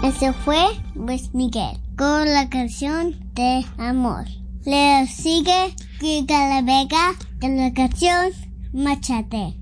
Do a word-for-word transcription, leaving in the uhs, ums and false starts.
Ese fue Luis Miguel con la canción de amor. Le sigue Kika La Vega con la canción Machate.